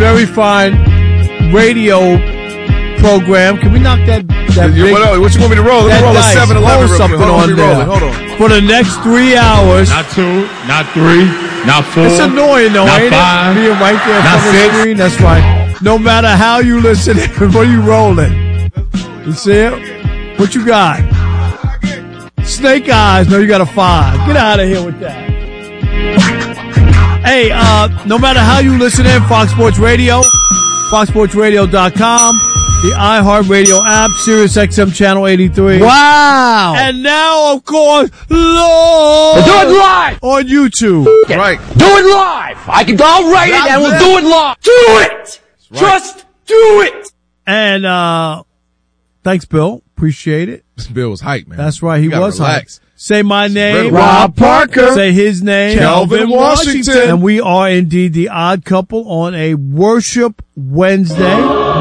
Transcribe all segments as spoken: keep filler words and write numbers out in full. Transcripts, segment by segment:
very fine radio program. Can we knock that? that you, big, what, what you want me to roll? Let me roll a seven eleven. Roll something on there. Hold on. For the next three hours. Not two, not three, not four. It's annoying though, not ain't five, it? Being right there in not front of the six. screen. That's right. No matter how you listen, what are you rolling? You see it? What you got? Snake eyes. No, you got a five. Get out of here with that. Hey, uh, no matter how you listen in, Fox Sports Radio, fox sports radio dot com, the iHeartRadio app, Sirius X M Channel eighty-three. Wow. And now, of course, Lord. We'll do it live. On YouTube. Right. Do it live. I can, I'll write it and we'll do it live. Do it. Right. Just do it. And, uh, thanks, Bill. Appreciate it. Bill was hyped, man. That's right. He was relax. hyped. Say my name. Rob Parker. Say his name. Kelvin Washington. And we are indeed the odd couple on a Worship Wednesday.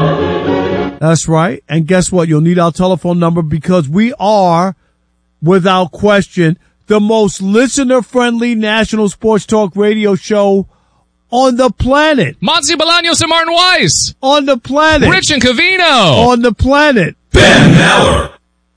That's right. And guess what? You'll need our telephone number because we are, without question, the most listener-friendly national sports talk radio show on the planet. Monty Bolaños and Martin Weiss. On the planet. Rich and Covino. On the planet. Ben Maller.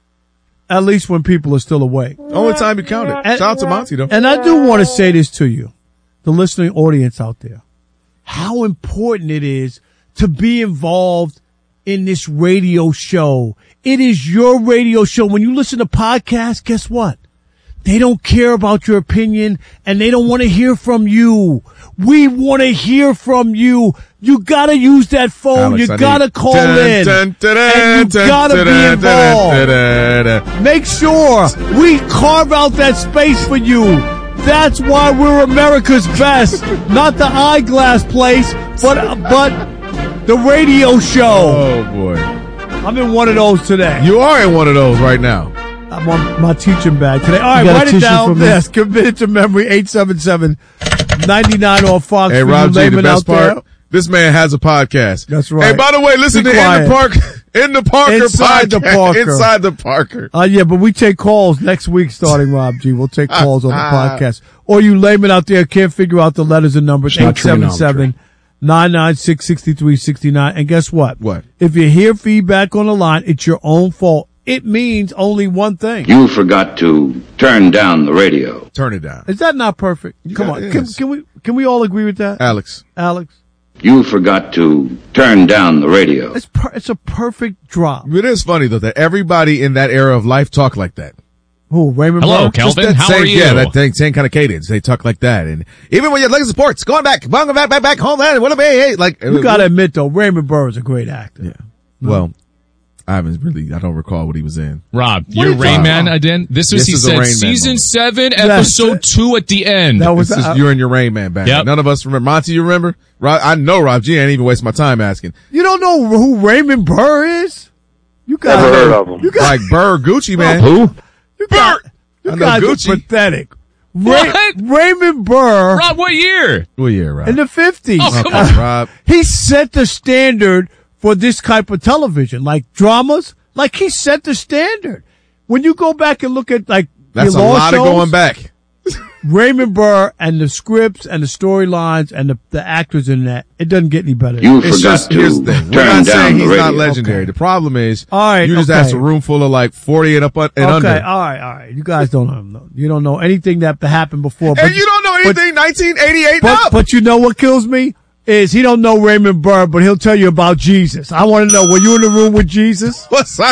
At least when people are still awake. Only time you count it. And, Shout out to Monty, though. And I do want to say this to you, the listening audience out there, how important it is to be involved in this radio show. It is your radio show. When you listen to podcasts, guess what? They don't care about your opinion and they don't want to hear from you. We want to hear from you. You gotta use that phone. Alex, you I gotta need- call dun, in. dun, dun, And you dun, gotta dun, be dun, involved. dun, dun, dun, dun. Make sure we carve out that space for you. That's why we're America's best. Not the eyeglass place, but but the radio show. Oh, boy. I'm in one of those today. You are in one of those right now. I'm on my teaching bag today. All right, got a write it tissue down. for me? Yes, committed to memory, eight seven seven, nine nine on Fox. Hey, for Rob you G, the laymen best out there. part, this man has a podcast. That's right. Hey, by the way, listen Be to quiet. In the Park, In the Parker Inside the podcast. Parker. Inside the Parker. Uh, yeah, but we take calls next week starting, Rob G. We'll take calls on the podcast. Or you laymen out there can't figure out the letters and numbers, not eight seven seven, nine nine six, six three six nine. And guess what? What? If you hear feedback on the line, it's your own fault. It means only one thing. You forgot to turn down the radio. Turn it down. Is that not perfect? Come Yeah, on. it Can, is. can we, can we all agree with that? Alex. Alex? You forgot to turn down the radio. It's per, it's a perfect drop. It is funny, though, that everybody in that era of life talk like that. Who, Raymond Hello, Burr? Kelvin. Just that How same, are you? Yeah, that thing, same kind of cadence. They talk like that. And even when you're Legacy Sports, going back, going back, back, back home, man, what about, hey, like. You gotta admit though, Raymond Burr is a great actor. Yeah. Well, I haven't really, I don't recall what he was in. Rob, are you're you Rain talking Man about? again? This was, This he is a said, Rain Man season moment. seven, That's episode it. two at the end. That was This is, uh, you're in your Rain Man bag. Yep. None of us remember. Monty, you remember? Rob, I know Rob G ain't even waste my time asking. you don't know who Raymond Burr is? You guys Never heard are- of him. You guys, Like Burr Gucci, man. Who? you guys, I you know guys Gucci. are pathetic. What? Ray, Raymond Burr Rob, what year? Well, yeah, Rob. in the fifties. Oh, come Okay, on. Rob. He set the standard for this type of television, like dramas. Like he set the standard. When you go back and look at like That's the a law lot shows, of going back. Raymond Burr and the scripts and the storylines and the, the actors in that, it doesn't get any better. You It's forgot just, here's to the thing. We're turn not down saying the he's radio. not legendary. Okay. The problem is, All right, you just okay. asked a room full of like forty and up and okay, under. all right, all right. You guys don't know. You don't know anything that happened before. And you don't know anything nineteen eighty-eight But, up. but you know what kills me? Is he don't know Raymond Burr, but he'll tell you about Jesus. I want to know, were you in the room with Jesus? What's that?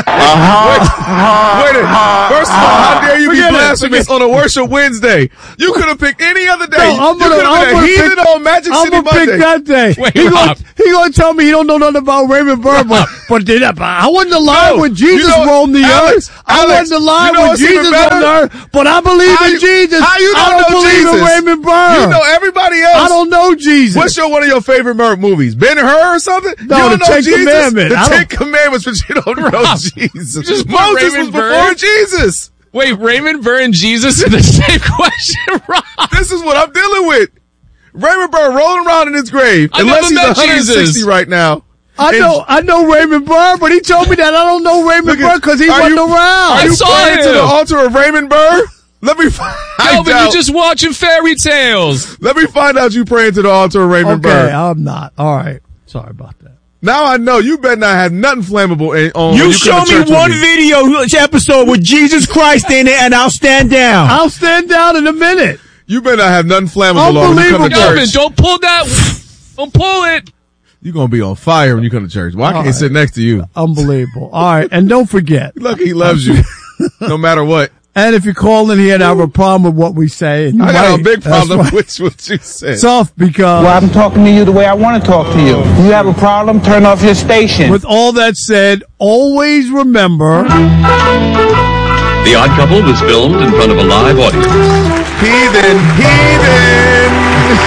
Wait, wait a minute. First of all, how dare you be Forget it, blasphemous on a worship Wednesday? You could have picked any other day. No, I'm you gonna- could have I'm been a gonna heathen pick- on Magic I'm City gonna Monday. pick that day. Wait, he gonna Rob. he gonna tell me he don't know nothing about Raymond Burr, but but did I, I wasn't alive No, when Jesus you know- roamed the Alex, earth. I Alex, wasn't alive you know when what's even Jesus better? roamed the earth, but I believe How in you- Jesus. how you don't I don't know believe Jesus? in Raymond Burr. You know everybody else. I don't know Jesus. What's your one of your favorite Mer- movies? Ben Hur or something? No, you don't the know Ten Jesus? Commandments. The I Ten don't- Commandments, but you don't know Rob, Jesus. you just put Moses Raymond was Burr? before Jesus. Wait, Raymond Burr and Jesus are the same question, Rob. This is what I'm dealing with. Raymond Burr rolling around in his grave, I unless never he's met one hundred sixty Jesus. right now. I And- know, I know Raymond Burr, but he told me that I don't know Raymond Look Burr at- because he are wasn't you- around. Are I you saw praying to him. the altar of Raymond Burr? Let me find Kelvin, out. you're just watching fairy tales. Let me find out you praying to the altar of Raymond Okay, Burr. I'm not. All right. Sorry about that. Now I know you better not have nothing flammable in, on. You, when you show come to me church with one me. video episode with Jesus Christ in it, and I'll stand down. I'll stand down in a minute. You better not have nothing flammable on when you come to Galvin, church. don't pull that. Don't pull it. You're going to be on fire when you come to church. Well, I can't right. sit next to you. Unbelievable. All right. And don't forget. Lucky he loves you no matter what. And if you call in here and have a problem with what we say, and you I got might, a big problem that's with what you said. It's off because Well, I'm talking to you the way I want to talk to you. You have a problem, turn off your station. with all that said, always remember The Odd Couple was filmed in front of a live audience. Heathen, heathen.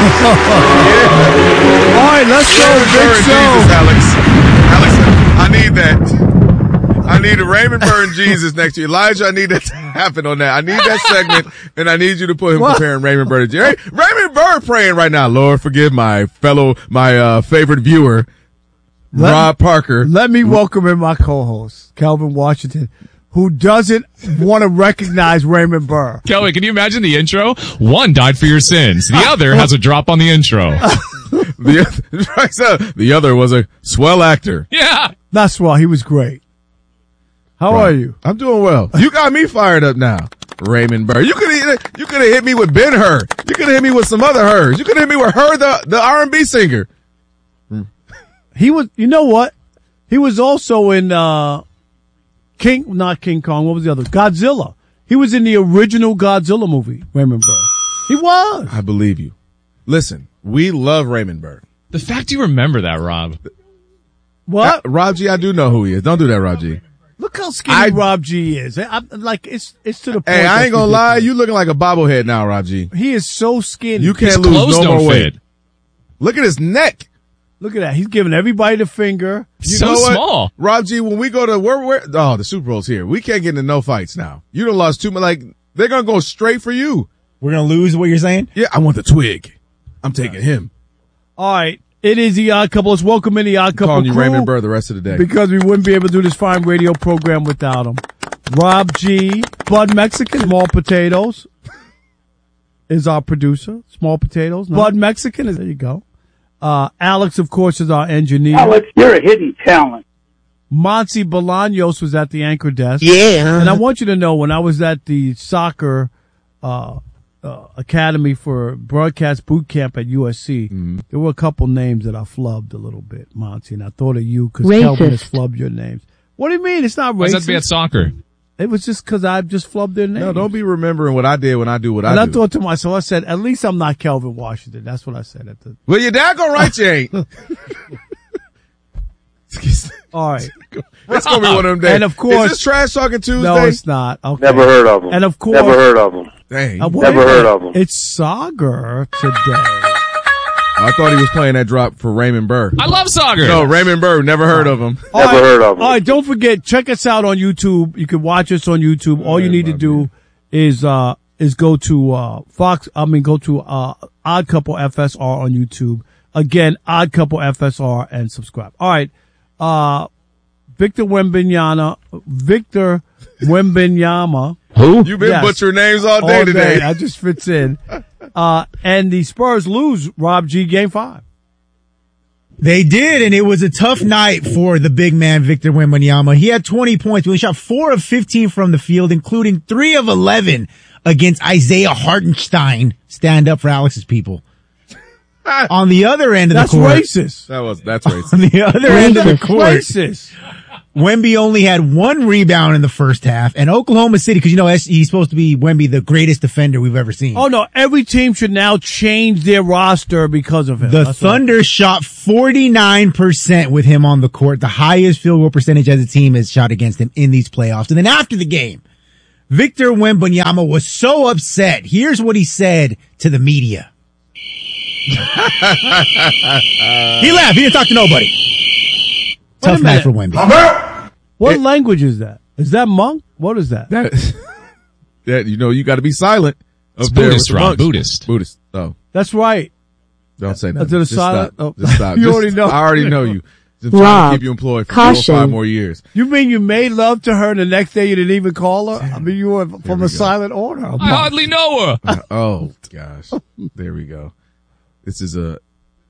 All right, let's go, Raymond Burr big and show. Jesus, Alex. Alex, I need that. I need a Raymond Burr and Jesus next to you. Elijah, I need that to happen on that. I need that segment, and I need you to put him What? comparing Raymond Burr to Jesus. Hey, Raymond Burr praying right now. Lord, forgive my fellow, my uh, favorite viewer, Let- Rob Parker. Let me welcome in my co-host, Calvin Washington, who doesn't want to recognize Raymond Burr. Kelly, can you imagine the intro? One died for your sins. The other has a drop on the intro. the, the other was a swell actor. Yeah. That's why he was great. How are you? I'm doing well. You got me fired up now, Raymond Burr. You could have you could have hit me with Ben Hur. You could have hit me with some other Hurs. You could have hit me with her, the the R and B singer. He was, you know what? He was also in, uh, King, not King Kong. What was the other? Godzilla. He was in the original Godzilla movie, Raymond Burr. He was. I believe you. Listen, we love Raymond Burr. The fact you remember that, Rob. What? Uh, Rob G, I do know who he is. Don't do that, Rob G. Look how skinny I- Rob G is. I, I'm like, it's, it's to the point. Hey, I that's ain't gonna lie. ridiculous. You looking like a bobblehead now, Rob G. He is so skinny. You His can't lose clothes no don't more fit. weight. Look at his neck. Look at that. He's giving everybody the finger. You So know what? small. Rob G, when we go to where, where, oh, the Super Bowl's here. We can't get into no fights now. You done lost too much. Like, they're gonna go straight for you. We're gonna lose what you're saying? Yeah, I want the twig. I'm taking him. All right. It is the Odd Couple. Let's welcome in the Odd Couple Calling you crew, Raymond Burr the rest of the day. because we wouldn't be able to do this fine radio program without him. Rob G, Bud Mexican, Small Potatoes is our producer. Small Potatoes. Bud Mexican is, there you go. Uh, Alex, of course, is our engineer. Alex, you're a hidden talent. Monty Bolaños was at the anchor desk. Yeah. And I want you to know, when I was at the soccer uh, uh, academy for broadcast boot camp at U S C, Mm-hmm. there were a couple names that I flubbed a little bit, Monty, and I thought of you because Racist. Kelvin has flubbed your names. What do you mean? It's not Why does that have to be at racist. soccer? It was just because I just flubbed their names. No, don't be remembering what I did when I do what And I I do. thought to myself, I said, at least I'm not Kelvin Washington. That's what I said at the. Well, your dad gonna write you ain't. All right. It's gonna be one of them days. And of course- is this trash talking Tuesday? No, it's not. Okay. Never heard of him. And of course, Never heard of him. Dang. Uh, wait Never a heard minute. of him. It's Sagar today. I thought he was playing that drop for Raymond Burr. I love soccer. No, Raymond Burr. Never heard of him. All Never right. heard of him. All right, don't forget, check us out on YouTube. You can watch us on YouTube. All you need to do is uh is go to uh Fox. I mean, go to uh Odd Couple F S R on YouTube. Again, Odd Couple F S R, and subscribe. All right, uh, Victor Wembanyama, Victor Wembanyama. Who? You've been Yes. butchering names all day all today. That just fits in. Uh, and the Spurs lose Rob G game five. They did, and it was a tough night for the big man, Victor Wembanyama. He had twenty points, but he shot four of fifteen from the field, including three of eleven against Isaiah Hartenstein. Stand up for Alex's people. On the other end of That's the court, racist. That was that's racist. on the other end of the That's court, racist. Wemby only had one rebound in the first half, and Oklahoma City, because you know he's supposed to be Wemby, the greatest defender we've ever seen. Oh no! Every team should now change their roster because of him. The That's what- Thunder shot forty-nine percent with him on the court, the highest field goal percentage as a team has shot against him in these playoffs. And then after the game, Victor Wembanyama was so upset. Here's what he said to the media. He laughed. He didn't talk to nobody. Wait a Tough night minute. for Wemby. What It- language is that? Is that monk? What is that? That, that you know, you got to be silent. Up It's there with Buddhist, the Rob. monks. Buddhist. Buddhist. Oh, That's right. don't say Uh, that. to the Just silent- stop. oh. Just stop. You Just- already know. I already know you. Just trying Rob, to keep you employed for four or caution. five more years. You mean you made love to her and the next day you didn't even call her? I mean, you were from we a go. silent order. I hardly know her. Oh gosh, there we go. This is a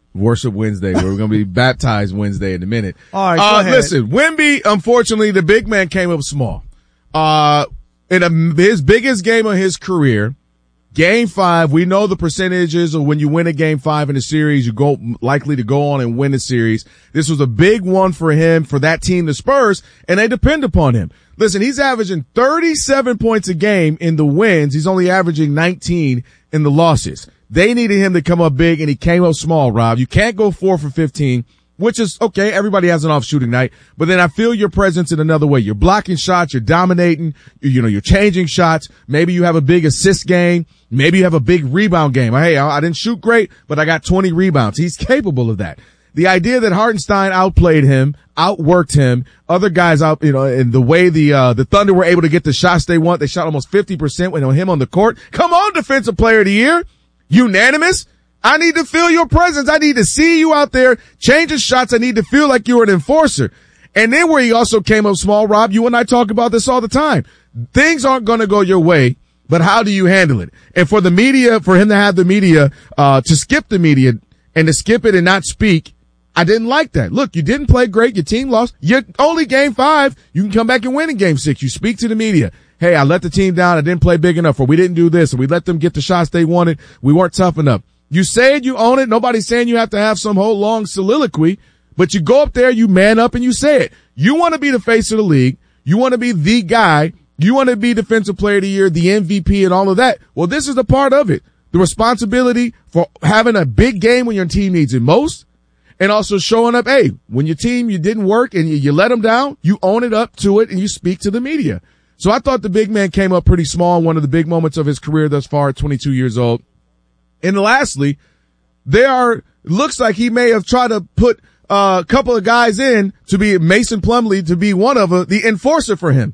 Worship Wednesday. We're going to be baptized Wednesday in a minute. All right, uh, go ahead. Listen, Wemby, unfortunately, the big man came up small. Uh, in a, his biggest game of his career, game five, we know the percentages of when you win a game five in a series, you go likely to go on and win the series. This was a big one for him, for that team, the Spurs, and they depend upon him. Listen, he's averaging thirty-seven points a game in the wins. He's only averaging nineteen in the losses. They needed him to come up big, and he came up small, Rob. You can't go four for fifteen, which is okay. Everybody has an off shooting night, but then I feel your presence in another way. You're blocking shots. You're dominating. You, you know, you're changing shots. Maybe you have a big assist game. Maybe you have a big rebound game. Hey, I, I didn't shoot great, but I got twenty rebounds. He's capable of that. The idea that Hartenstein outplayed him, outworked him, other guys out, you know, and the way the, uh, the Thunder were able to get the shots they want, they shot almost fifty percent with him on the court. Come on, Defensive Player of the Year. Unanimous. I need to feel your presence. I need to see you out there changing shots. I need to feel like you're an enforcer. And then where he also came up small, Rob, you and I talk about this all the time. Things aren't going to go your way, but how do you handle it? And for the media, for him to have the media, uh, to skip the media and to skip it and not speak, I didn't like that. Look, you didn't play great. Your team lost. You're only game five. You can come back and win in game six. You speak to the media. Hey, I let the team down. I didn't play big enough, or we didn't do this, or we let them get the shots they wanted. We weren't tough enough. You say it, you own it. Nobody's saying you have to have some whole long soliloquy, but you go up there, you man up, and you say it. You want to be the face of the league. You want to be the guy. You want to be Defensive Player of the Year, the M V P, and all of that. Well, this is a part of it. The responsibility for having a big game when your team needs it most, and also showing up, hey, when your team, you didn't work and you, you let them down, you own it up to it and you speak to the media. So I thought the big man came up pretty small in one of the big moments of his career thus far at twenty-two years old. And lastly, there are, looks like he may have tried to put uh, a couple of guys in to be Mason Plumlee to be one of a, the enforcer for him.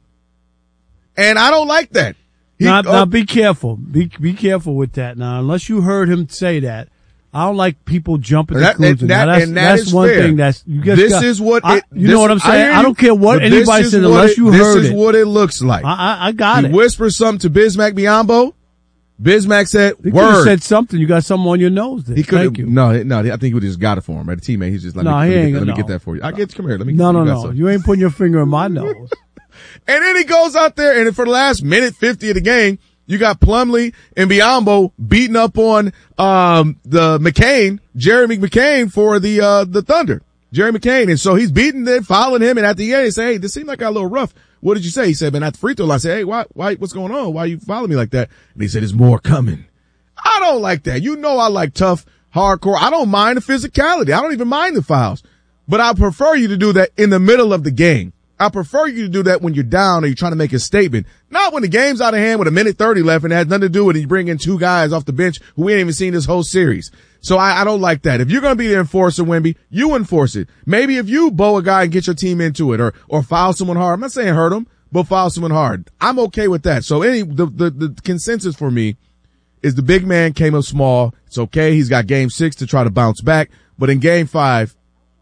And I don't like that. He, now, uh, now be careful. Be, be careful with that. Now, unless you heard him say that, I don't like people jumping to That- conclusions. and Now, that- that's and that that's is one fair. thing that's, you just This got- is what I, it- you this- know what I'm I saying? hear I, you, don't care what but this anybody is says what unless it- you heard This is it. what it looks like. I, I, I got he it. whispers something to Bismack Biyombo. Bismack said, He could have word. said something. You got something on your nose there. He could Thank have, you. no, no, I think he would have just got it for him, right? The teammate, he's just like, No, let me, he let me, ain't get, let me gonna- get that for you. I get, come here, let me No, get no, you got no. something. You ain't putting your finger in my nose. And then he goes out there, and for the last minute fifty of the game, you got Plumlee and Biyombo beating up on um the McCain, Jeremy McCain for the uh the Thunder. Jerry McCain. And so he's beating them, fouling him, and at the end he say, hey, this seemed like I got a little rough. What did you say? He said, man, at the free throw line, I said, hey, why why what's going on? Why you following me like that? And he said, there's more coming. I don't like that. You know I like tough, hardcore. I don't mind the physicality. I don't even mind the fouls. But I prefer you to do that in the middle of the game. I prefer you to do that when you're down or you're trying to make a statement. Not when the game's out of hand with a minute thirty left and it has nothing to do with it. You bring in two guys off the bench who we ain't even seen this whole series. So I, I don't like that. If you're going to be the enforcer, Wemby, you enforce it. Maybe if you bow a guy and get your team into it or, or foul someone hard. I'm not saying hurt them, but foul someone hard. I'm okay with that. So any, the, the, the consensus for me is the big man came up small. It's okay. He's got game six to try to bounce back. But in game five,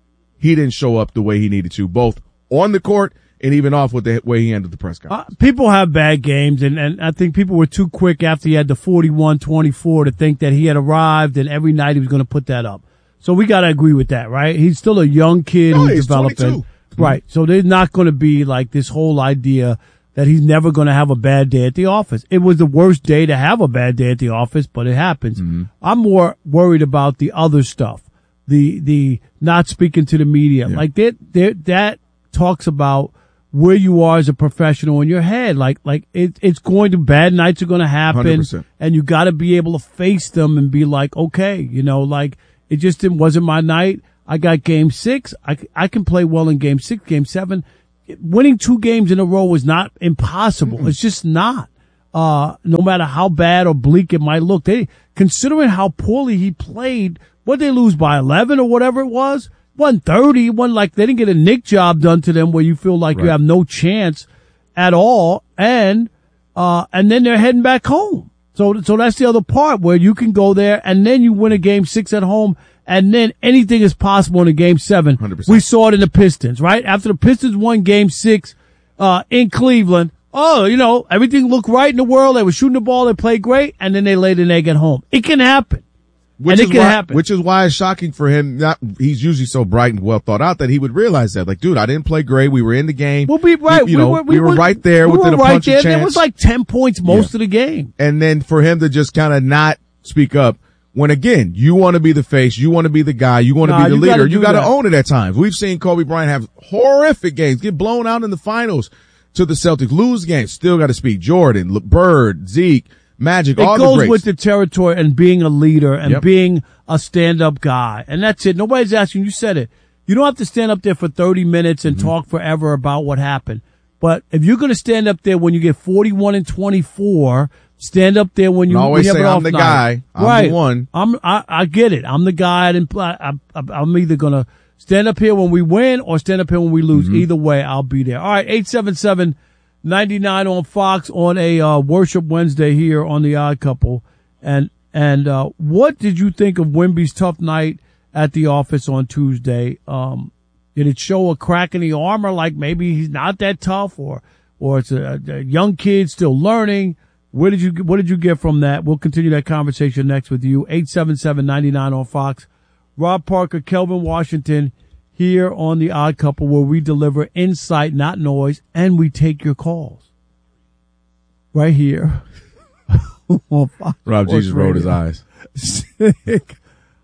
he didn't show up the way he needed to, both on the court and even off with the way he handled the press conference. Uh, people have bad games, and, and I think people were too quick after he had the forty-one twenty-four to think that he had arrived and every night he was going to put that up. So we got to agree with that, right? He's still a young kid No, who's he's developing. twenty-two. Right. So there's not going to be like this whole idea that he's never going to have a bad day at the office. It was the worst day to have a bad day at the office, but it happens. Mm-hmm. I'm more worried about the other stuff, the the not speaking to the media. Yeah. Like that, that that talks about where you are as a professional in your head. Like, like it, it's going to, bad nights are going to happen, one hundred percent. And you got to be able to face them and be like, okay, you know, like it just didn't, wasn't my night. I got game six. I, I can play well in game six, game seven. Winning two games in a row is not impossible. Mm-hmm. It's just not. Uh, no matter how bad or bleak it might look, they, considering how poorly he played, what they lose by eleven or whatever it was, one thirty, one like they didn't get a Nick job done to them where you feel like right. you have no chance at all. And, uh, and then they're heading back home. So, so that's the other part where you can go there and then you win a game six at home and then anything is possible in a game seven. one hundred percent. We saw it in the Pistons, right? After the Pistons won game six, uh, in Cleveland. Oh, you know, everything looked right in the world. They were shooting the ball. They played great. And then they laid an egg at home. It can happen. Which and it is can why, happen. Which is why it's shocking for him. Not, he's usually so bright and well thought out that he would realize that. Like, dude, I didn't play great. We were in the game. We'll be right. You, you we know, were, we, we were, were right there we within were a right punch there. of chance. There was like ten points most Yeah. of the game. And then for him to just kind of not speak up when, again, you want to be the face, you want to be the guy, you want to Nah, be the you leader. gotta You do got to that. own it at times. We've seen Kobe Bryant have horrific games, get blown out in the finals to the Celtics, lose games, still got to speak. Jordan, Le- Bird, Zeke, Magic, It all the goes greats. with the territory and being a leader and Yep. being a stand-up guy. And that's it. Nobody's asking. You said it. You don't have to stand up there for thirty minutes and Mm-hmm. talk forever about what happened. But if you're going to stand up there when you get forty-one and twenty-four, stand up there when you, And always when you have say, an "I'm off the night." guy. I'm the right. one. I'm, I, I get it. I'm the guy. I didn't play. I, I, I'm either going to stand up here when we win or stand up here when we lose. Mm-hmm. Either way, I'll be there. All right. eight seven seven, nine nine on Fox on a, uh, Worship Wednesday here on The Odd Couple. And, and, uh, what did you think of Wemby's tough night at the office on Tuesday? Um, did it show a crack in the armor? Like maybe he's not that tough or, or it's a, a young kid still learning. Where did you, what did you get from that? We'll continue that conversation next with you. eight seven seven, nine nine on Fox. Rob Parker, Kelvin Washington here on The Odd Couple, where we deliver insight, not noise, and we take your calls. Right here. on Fox Rob Sports Jesus rolled his Radio. eyes. Stick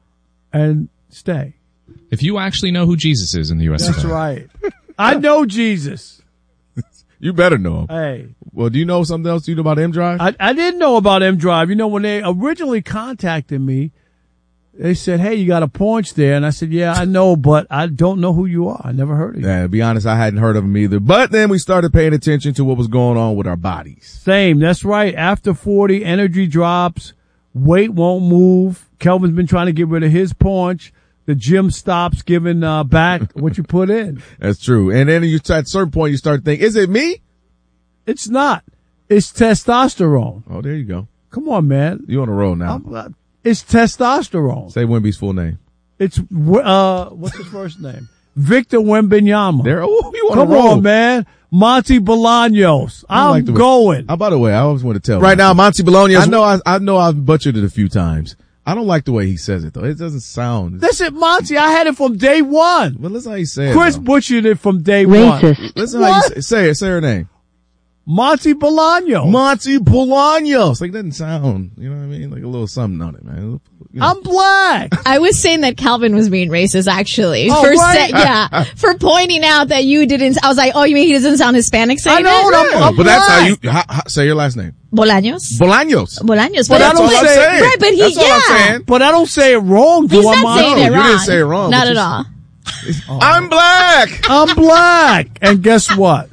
and stay. If you actually know who Jesus is in the U S That's of A. right. I know Jesus. You better know him. Hey. Well, do you know something else you know about M Drive? I, I didn't know about M Drive. You know, when they originally contacted me, they said, hey, you got a paunch there. And I said, yeah, I know, but I don't know who you are. I never heard of you. Yeah, to be honest, I hadn't heard of him either. But then we started paying attention to what was going on with our bodies. Same. That's right. After forty, energy drops. Weight won't move. Kelvin's been trying to get rid of his paunch. The gym stops giving uh, back what you put in. That's true. And then you at a certain point you start thinking, is it me? It's not. It's testosterone. Oh, there you go. Come on, man. You on a roll now. I'm, uh, it's testosterone. Say Wemby's full name. It's, uh, what's his first name? Victor Wembanyama. There. Oh, you on Come a roll. on, man. Monty Bolaños. I I'm like the way- going. Oh, by the way, I always want to tell Right now, Monty Bolaños. I know I, I know I've butchered it a few times. I don't like the way he says it though. It doesn't sound. Listen, Monty, I had it from day one. But listen how you say it. Chris though. butchered it from day one. Listen how you say, say it. Say her name. Monty Bolaños. Monty Bolaños. Like, doesn't sound, you know what I mean? Like a little something on it, man. You know. I'm black. I was saying that Calvin was being racist, actually. Oh, for right? sa- yeah, for pointing out that you didn't. I was like, oh, you mean he doesn't sound Hispanic saying I know, it? I'm- I'm but that's how black. you, how, how, say your last name. Bolaños. Bolaños. Bolaños. But I it's don't like- say- right, but he, That's all yeah. I'm saying. But I don't say it wrong, do He's I, not Monty? saying No, it you wrong. didn't say it wrong, Not but at you- all. I'm black. I'm black. And guess what?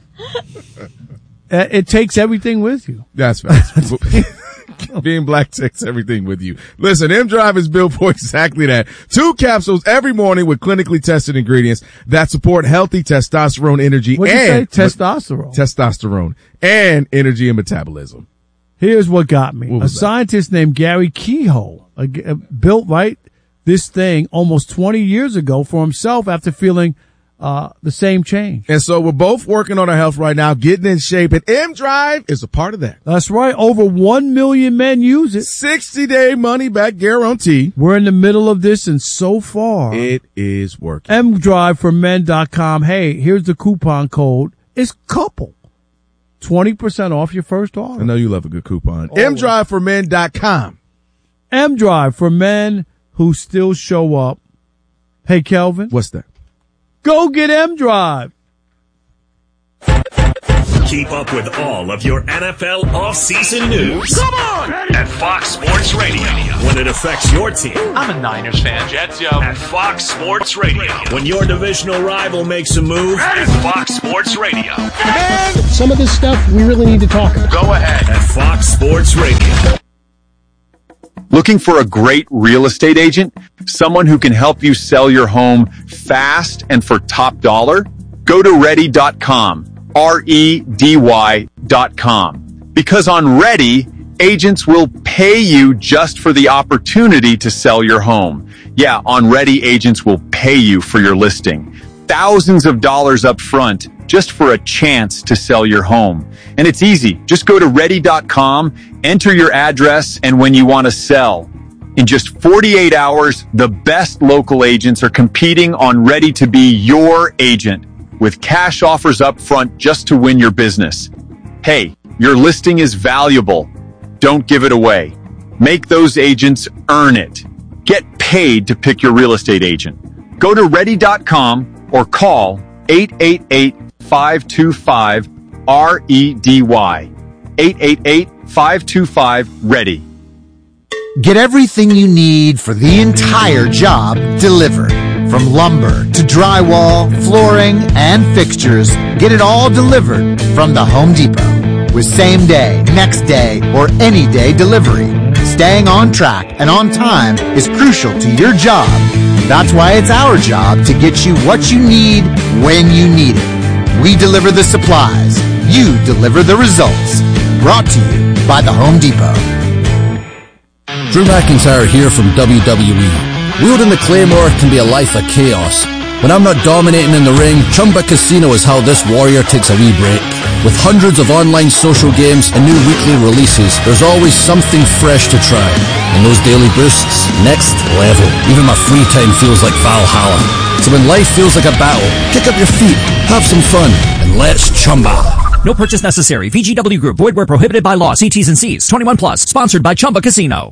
Uh, It takes everything with you. That's facts. Being black takes everything with you. Listen, M Drive is built for exactly that. Two capsules every morning with clinically tested ingredients that support healthy testosterone energy What'd you say? and Testosterone. testosterone and energy and metabolism. Here's what got me. What A was that? scientist named Gary Kehoe uh, g- uh, built, right, this thing almost twenty years ago for himself after feeling uh the same change. And so we're both working on our health right now, getting in shape, and M Drive is a part of that. That's right. Over one million men use it. sixty day money back guarantee. We're in the middle of this, and so far, It is working. m drive for men dot com. Hey, here's the coupon code. It's couple. twenty percent off your first I order. know you love a good coupon. M drive for men dot com. M-Drive for men who still show up. Hey, Kelvin, What's that? go get M-Drive. Keep up with all of your N F L offseason news. Come on! At Fox Sports Radio. When it affects your team. I'm a Niners fan. Jets, yo. At Fox Sports Radio. When your divisional rival makes a move. At Fox Sports Radio. Some of this stuff we really need to talk about. Go ahead. At Fox Sports Radio. Looking for a great real estate agent? Someone who can help you sell your home fast and for top dollar? Go to ready dot com. R E D Y dot com. Because on Ready, agents will pay you just for the opportunity to sell your home. Yeah, on Ready, agents will pay you for your listing. Thousands of dollars up front just for a chance to sell your home. And it's easy. Just go to ready dot com, enter your address, and when you want to sell, In just forty-eight hours, the best local agents are competing on Ready to be your agent with cash offers up front just to win your business. Hey, your listing is valuable. Don't give it away. Make those agents earn it. Get paid to pick your real estate agent. Go to ready dot com or call eight eight eight, five two five, R E D Y. eight eight eight, five two five, READY. Get everything you need for the entire job delivered. From lumber to drywall, flooring, and fixtures, get it all delivered from the Home Depot. With same day, next day, or any day delivery. Staying on track and on time is crucial to your job. That's why it's our job to get you what you need when you need it. We deliver the supplies. You deliver the results. Brought to you by the Home Depot. Drew McIntyre here from W W E. Wielding the Claymore can be a life of chaos. When I'm not dominating in the ring, Chumba Casino is how this warrior takes a wee break. With hundreds of online social games and new weekly releases, there's always something fresh to try. And those daily boosts, next level. Even my free time feels like Valhalla. So when life feels like a battle, kick up your feet, have some fun, and let's chumba. No purchase necessary. V G W Group. Void where prohibited by law. See T's and C's. twenty-one plus. Sponsored by Chumba Casino.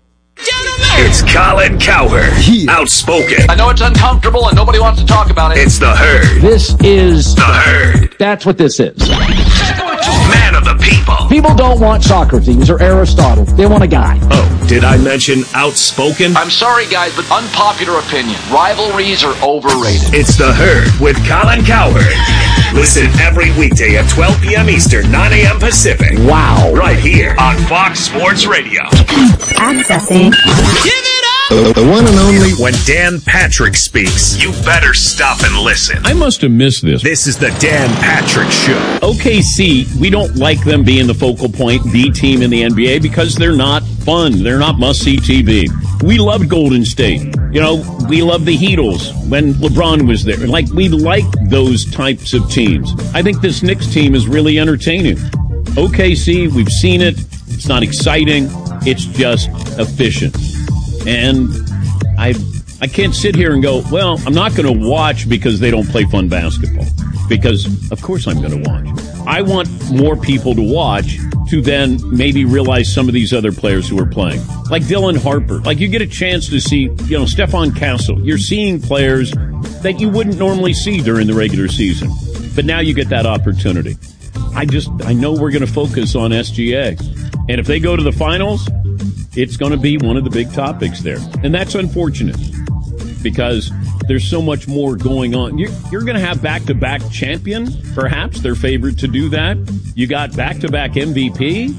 It's Colin Cowherd. Yeah. Outspoken. I know it's uncomfortable and nobody wants to talk about it. It's the Herd. This is the Herd. That's what this is. Man of the people. People don't want Socrates or Aristotle. They want a guy. Oh, did I mention outspoken? I'm sorry, guys, but unpopular opinion. Rivalries are overrated. It's the Herd with Colin Cowherd. Listen every weekday at twelve p.m. Eastern, nine a.m. Pacific. Wow. Right here on Fox Sports Radio. Accessing. Give it up! The, the one and only. When Dan Patrick speaks, you better stop and listen. I must have missed this. This is the Dan Patrick Show. O K C, we don't like them being the focal point, the team in the N B A, because they're not fun. They're not must-see T V. We loved Golden State. You know, we loved the Heatles when LeBron was there. Like, we like those types of teams. I think this Knicks team is really entertaining. O K C, we've seen it. It's not exciting. It's just efficient. And I I can't sit here and go, well, I'm not going to watch because they don't play fun basketball. Because, of course, I'm going to watch. I want more people to watch to then maybe realize some of these other players who are playing. Like Dylan Harper. Like, you get a chance to see, you know, Stephon Castle. You're seeing players that you wouldn't normally see during the regular season. But now you get that opportunity. I just, I know we're going to focus on S G A. And if they go to the finals, it's going to be one of the big topics there. And that's unfortunate because there's so much more going on. You're, you're going to have back-to-back champion, perhaps. They're favored to do that. You got back-to-back M V P.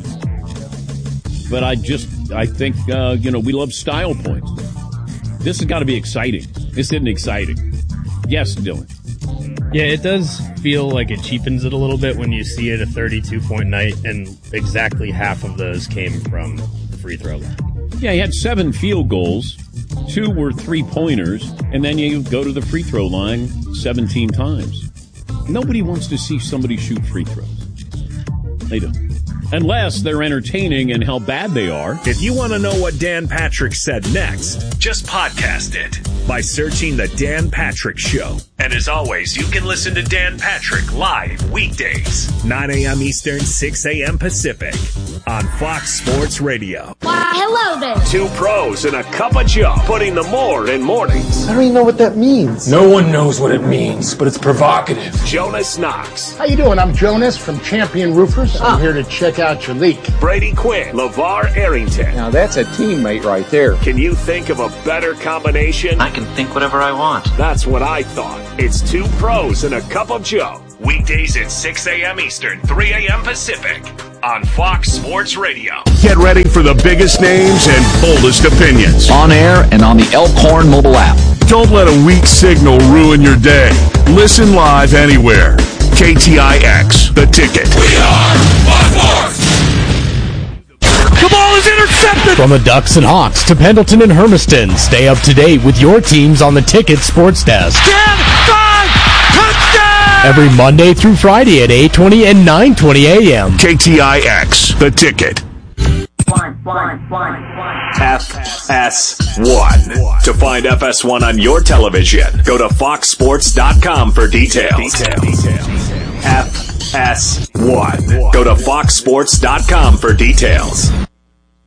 But I just, I think, uh, you know, we love style points. This has got to be exciting. This isn't exciting. Yes, Dylan. Yeah, it does feel like it cheapens it a little bit when you see it a thirty-two point night, and exactly half of those came from the free throw line. Yeah, he had seven field goals. Two were three-pointers, and then you go to the free throw line seventeen times. Nobody wants to see somebody shoot free throws. They don't. Unless they're entertaining and how bad they are. If you want to know what Dan Patrick said next, just podcast it by searching The Dan Patrick Show. And as always, you can listen to Dan Patrick live weekdays, nine a.m. Eastern, six a.m. Pacific on Fox Sports Radio. Why, hello there. Two pros and a cup of Joe, putting the more in mornings. I don't even know what that means. No one knows what it means, but it's provocative. Jonas Knox. How you doing? I'm Jonas from Champion Roofers. I'm oh. here to check out your leak. Brady Quinn. LeVar Arrington. Now that's a teammate right there. Can you think of a better combination? I can think whatever I want. That's what I thought. It's two pros and a cup of Joe. Weekdays at six a.m. Eastern, three a.m. Pacific on Fox Sports Radio. Get ready for the biggest names and boldest opinions. On air and on the Elkhorn mobile app. Don't let a weak signal ruin your day. Listen live anywhere. K T I X, The Ticket. We are Fox Sports. The ball is intercepted! From the Ducks and Hawks to Pendleton and Hermiston, stay up to date with your teams on the Ticket Sports Desk. ten, five, touchdown! Every Monday through Friday at eight twenty and nine twenty a.m. K T I X, The Ticket. One, F S one. To find F S one on your television, go to fox sports dot com for details. F S one. Go to fox sports dot com for details.